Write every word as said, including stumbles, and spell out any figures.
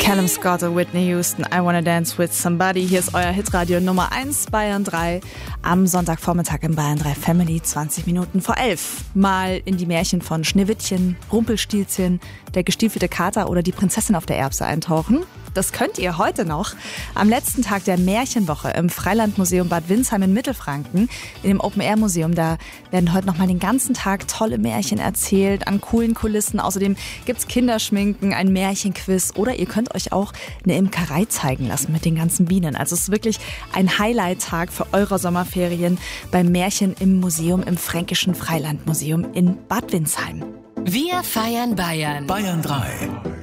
Callum Scott und Whitney Houston, I Wanna Dance With Somebody. Hier ist euer Hitradio Nummer eins, Bayern drei. Am Sonntagvormittag im Bayern drei Family, zwanzig Minuten vor elf. Mal in die Märchen von Schneewittchen, Rumpelstilzchen, der gestiefelte Kater oder die Prinzessin auf der Erbse eintauchen. Das könnt ihr heute noch am letzten Tag der Märchenwoche im Freilandmuseum Bad Windsheim in Mittelfranken, in dem Open-Air-Museum. Da werden heute noch mal den ganzen Tag tolle Märchen erzählt, an coolen Kulissen. Außerdem gibt's Kinderschminken, ein Märchenquiz oder ihr könnt euch auch eine Imkerei zeigen lassen mit den ganzen Bienen. Also es ist wirklich ein Highlight-Tag für eure Sommerferien beim Märchen im Museum, im Fränkischen Freilandmuseum in Bad Windsheim. Wir feiern Bayern. Bayern drei.